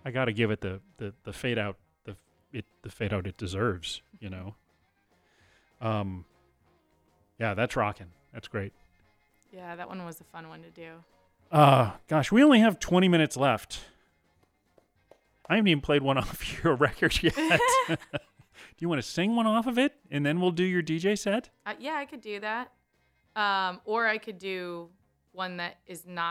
I got to give it the fade out the fade out it deserves. Yeah, that's rocking. That's great. Yeah, that one was a fun one to do. Gosh, we only have 20 minutes left. I haven't even played one off your record yet. Do you want to sing one off of it, and then we'll do your DJ set? Yeah, I could do that. Or I could do one that is not